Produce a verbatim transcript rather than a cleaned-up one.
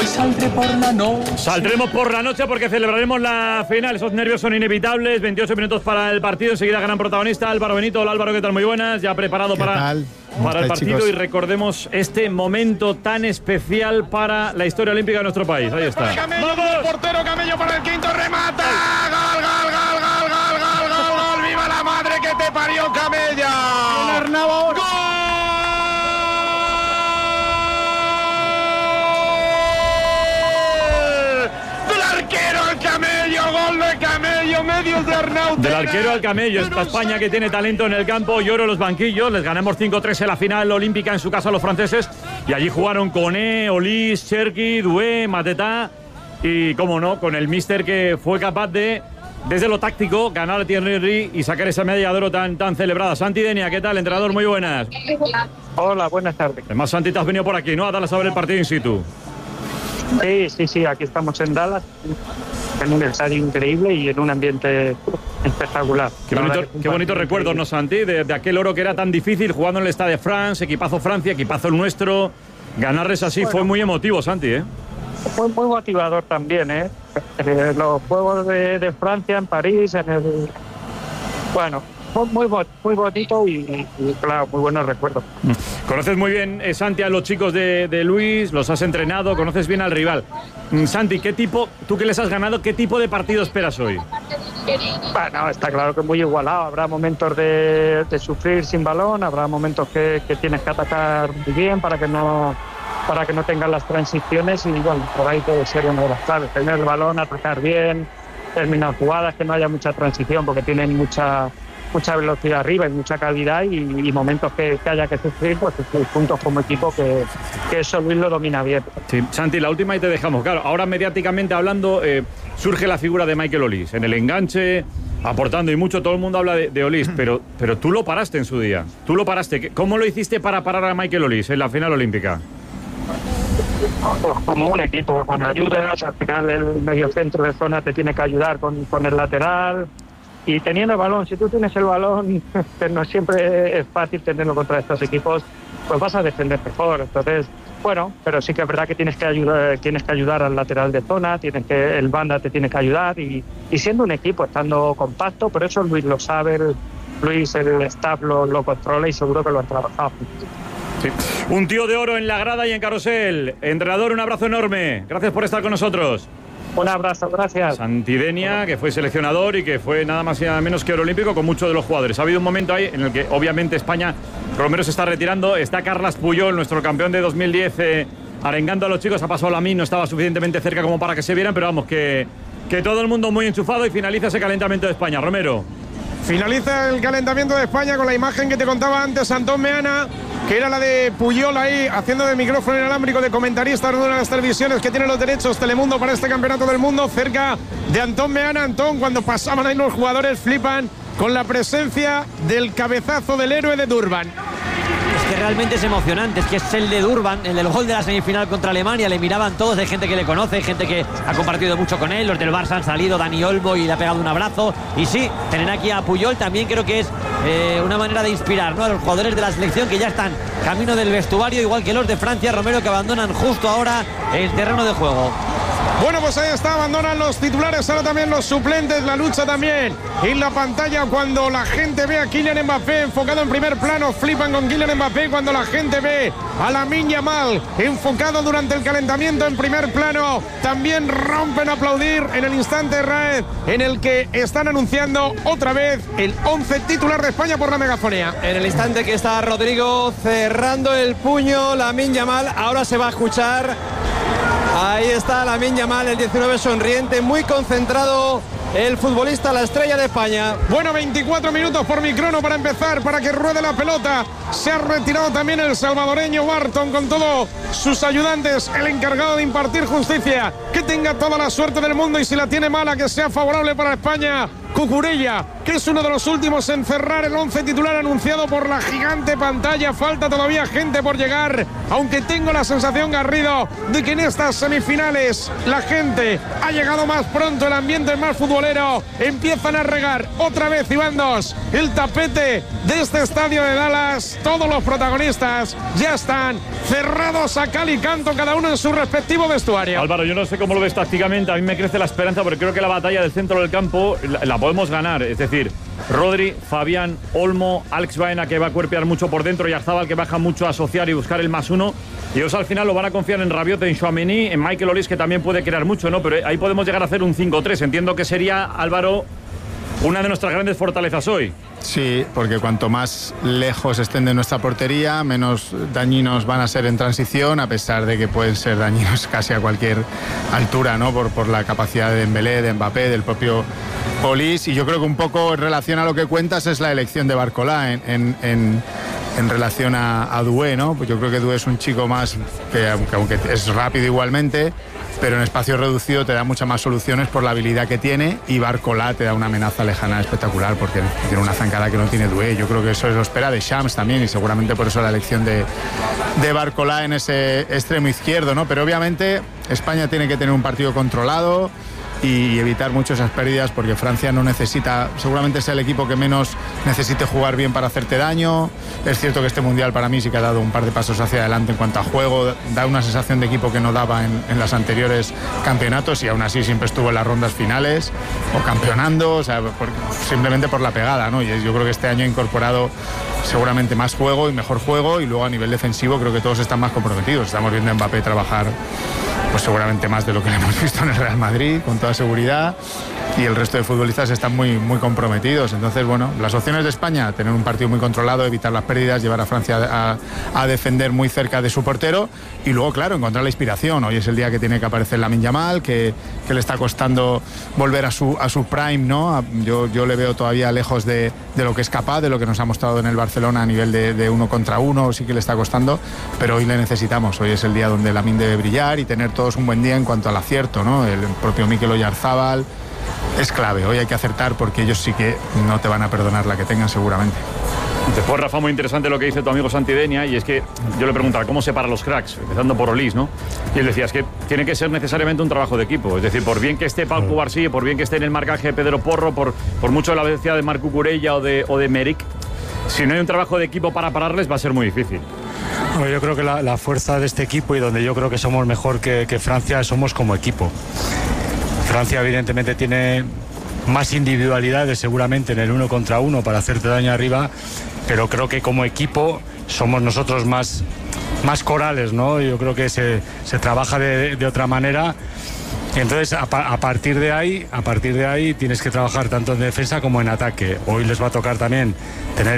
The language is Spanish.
saldré por la noche. Saldremos por la noche porque celebraremos la final. Esos nervios son inevitables. veintiocho minutos para el partido. Enseguida gran protagonista Álvaro Benito. Hola Álvaro, ¿qué tal? Muy buenas. Ya preparado para, para el partido, chicos? Y recordemos este momento tan especial para la historia olímpica de nuestro país. Ahí está. Camello, ¡vamos! Portero Camello para el quinto, remata. Gol, gol, gol, gol, gol, gol, gol, gol. ¡Viva la madre que te parió, Camella! Arnau ahora. ¡Gol! Camello, gol de Camello, medios de Arnau. Del arquero al Camello, esta España que tiene talento en el campo y oro en los banquillos. Les ganamos cinco tres en la final olímpica en su casa a los franceses. Y allí jugaron Koné, Olís, Cherki, Doué, Mateta. Y, cómo no, con el míster que fue capaz de, desde lo táctico, ganar a Thierry Henry y sacar esa medalla de oro tan, tan celebrada. Santi Denia, ¿qué tal? Entrenador, muy buenas. Hola, buenas tardes. Además, Santi, te has venido por aquí, ¿no? A darle a saber el partido in situ. Sí, sí, sí, aquí estamos en Dallas, en un estadio increíble y en un ambiente espectacular. Qué bonito, qué bonito recuerdos, ¿no, Santi? De, de aquel oro que era tan difícil, jugando en el Stade de France, equipazo Francia, equipazo el nuestro. Ganarles así bueno, fue muy emotivo, Santi, ¿eh? Fue muy motivador también, ¿eh? eh los Juegos de, de Francia en París, en el... Bueno... Muy, muy bonito y, y, claro, muy buenos recuerdos. Conoces muy bien, eh, Santi, a los chicos de, de Luis, los has entrenado, conoces bien al rival. Santi, ¿qué tipo, tú que les has ganado, qué tipo de partido esperas hoy? Bueno, está claro que es muy igualado. Habrá momentos de, de sufrir sin balón, habrá momentos que, que tienes que atacar muy bien para que no para que no tengan las transiciones y bueno, por ahí puede ser una de las claves. Tener el balón, atacar bien, terminar jugadas, que no haya mucha transición porque tienen mucha... mucha velocidad arriba y mucha calidad y, y momentos que, que haya que sufrir, pues puntos como equipo que, que eso Luis lo domina bien. Sí, Santi, la última y te dejamos. Claro, ahora mediáticamente hablando eh, surge la figura de Michael Olís en el enganche, aportando y mucho, todo el mundo habla de, de Olís, pero, pero tú lo paraste en su día, tú lo paraste. ¿Cómo lo hiciste para parar a Michael Olís en la final olímpica? Como un equipo, con ayudas, al final el mediocentro de zona te tiene que ayudar con, con el lateral. Y teniendo el balón, si tú tienes el balón, que no siempre es fácil tenerlo contra estos equipos, pues vas a defender mejor. Entonces, bueno, pero sí que es verdad que tienes que ayudar, tienes que ayudar al lateral de zona, tienes que, el banda te tiene que ayudar y, y siendo un equipo, estando compacto, por eso Luis lo sabe, el, Luis, el staff lo, lo controla y seguro que lo han trabajado. Sí. Un tío de oro en la grada y en carrusel. Entrenador, un abrazo enorme. Gracias por estar con nosotros. Un abrazo, gracias. Santi Denia, que fue seleccionador y que fue nada más y nada menos que oro olímpico con muchos de los jugadores. Ha habido un momento ahí en el que obviamente España, Romero se está retirando, está Carles Puyol, nuestro campeón de dos mil diez, eh, arengando a los chicos, ha pasado Lamine, no estaba suficientemente cerca como para que se vieran, pero vamos, que, que todo el mundo muy enchufado y finaliza ese calentamiento de España. Romero. Finaliza el calentamiento de España con la imagen que te contaba antes Antón Meana, que era la de Puyol ahí haciendo de micrófono inalámbrico de comentarista de una de las televisiones que tiene los derechos Telemundo para este campeonato del mundo, cerca de Antón Meana. Antón, cuando pasaban ahí los jugadores flipan con la presencia del cabezazo del héroe de Durban. Es que realmente es emocionante, es que es el de Durban, el del gol de la semifinal contra Alemania, le miraban todos, hay gente que le conoce, gente que ha compartido mucho con él, los del Barça han salido, Dani Olmo, y le ha pegado un abrazo, y sí, tener aquí a Puyol también creo que es eh, una manera de inspirar, ¿no?, a los jugadores de la selección que ya están camino del vestuario, igual que los de Francia, Romero, que abandonan justo ahora el terreno de juego. Bueno, pues ahí está, abandonan los titulares, ahora también los suplentes, la lucha también en la pantalla cuando la gente ve a Kylian Mbappé enfocado en primer plano, flipan con Kylian Mbappé cuando la gente ve a Lamine Yamal enfocado durante el calentamiento en primer plano, también rompen a aplaudir en el instante Raed en el que están anunciando otra vez el once titular de España por la megafonía. En el instante que está Rodrigo cerrando el puño, Lamine Yamal, ahora se va a escuchar. Ahí está Lamine Yamal, el diecinueve, sonriente, muy concentrado el futbolista, la estrella de España. Bueno, veinticuatro minutos por mi crono para empezar, para que ruede la pelota. Se ha retirado también el salvadoreño Barton con todos sus ayudantes, el encargado de impartir justicia. Que tenga toda la suerte del mundo y si la tiene mala, que sea favorable para España. Cucurella, que es uno de los últimos en cerrar el once titular anunciado por la gigante pantalla. Falta todavía gente por llegar, aunque tengo la sensación, Garrido, de que en estas semifinales la gente ha llegado más pronto, el ambiente es más futbolero. Empiezan a regar otra vez, Iván Dos, el tapete de este estadio de Dallas. Todos los protagonistas ya están cerrados a cal y canto, cada uno en su respectivo vestuario. Álvaro, yo no sé cómo lo ves tácticamente, a mí me crece la esperanza porque creo que la batalla del centro del campo la, la podemos ganar, es decir, Rodri, Fabián, Olmo, Alex Baena, que va a cuerpear mucho por dentro, y Arzabal, que baja mucho a asociar y buscar el más uno. Y ellos al final lo van a confiar en Rabiot, en Tchouaméni, en Michael Olise, que también puede crear mucho, ¿no? Pero ahí podemos llegar a hacer un cinco tres. Entiendo que sería, Álvaro, una de nuestras grandes fortalezas hoy. Sí, porque cuanto más lejos estén de nuestra portería, menos dañinos van a ser en transición, a pesar de que pueden ser dañinos casi a cualquier altura, ¿no? Por, por la capacidad de Dembélé, de Mbappé, del propio Olise. Y yo creo que un poco en relación a lo que cuentas es la elección de Barcolá en, en, en, en relación a, a Doué, ¿no? Pues yo creo que Doué es un chico más que, aunque, aunque es rápido igualmente, pero en espacio reducido te da muchas más soluciones por la habilidad que tiene, y Barcolá te da una amenaza lejana espectacular porque tiene una zancada que no tiene Doué. Yo creo que eso lo espera de Shams también, y seguramente por eso la elección de, de Barcolá en ese extremo izquierdo, ¿no? Pero obviamente España tiene que tener un partido controlado y evitar mucho esas pérdidas, porque Francia no necesita, seguramente sea el equipo que menos necesite jugar bien para hacerte daño. Es cierto que este Mundial para mí sí que ha dado un par de pasos hacia adelante en cuanto a juego, da una sensación de equipo que no daba en, en los anteriores campeonatos, y aún así siempre estuvo en las rondas finales o campeonando, o sea, por, simplemente por la pegada, ¿no? Y yo creo que este año ha incorporado seguramente más juego y mejor juego, y luego a nivel defensivo creo que todos están más comprometidos. Estamos viendo a Mbappé trabajar pues seguramente más de lo que le hemos visto en el Real Madrid, con toda seguridad, y el resto de futbolistas están muy, muy comprometidos. Entonces, bueno, las opciones de España: tener un partido muy controlado, evitar las pérdidas, llevar a Francia a, a defender muy cerca de su portero, y luego, claro, encontrar la inspiración. Hoy es el día que tiene que aparecer Lamine Yamal, que, que le está costando volver a su, a su prime, ¿no? Yo, yo le veo todavía lejos de, de lo que es capaz, de lo que nos ha mostrado en el Barcelona a nivel de, de uno contra uno, sí que le está costando, pero hoy le necesitamos. Hoy es el día donde Lamine debe brillar y tener todos un buen día en cuanto al acierto, ¿no? El propio Mikel Oyarzabal es clave. Hoy hay que acertar, porque ellos sí que no te van a perdonar la que tengan, seguramente. Después, Rafa, muy interesante lo que dice tu amigo Santi Denia, y es que yo le preguntaba cómo separa los cracks, empezando por Olise, ¿no? Y él decía, es que tiene que ser necesariamente un trabajo de equipo, es decir, por bien que esté Pau Cubarsí, por bien que esté en el marcaje de Pedro Porro, por, por mucho de la velocidad de Marc Cucurella o de, o de Merrick, si no hay un trabajo de equipo para pararles va a ser muy difícil. Bueno, yo creo que la, la fuerza de este equipo, y donde yo creo que somos mejor que, que Francia, somos como equipo. Francia evidentemente tiene más individualidades seguramente en el uno contra uno para hacerte daño arriba, pero creo que como equipo somos nosotros más, más corales, ¿no? Yo creo que se, se trabaja de, de otra manera. Entonces, a, a partir de ahí, a partir de ahí tienes que trabajar tanto en defensa como en ataque. Hoy les va a tocar también tener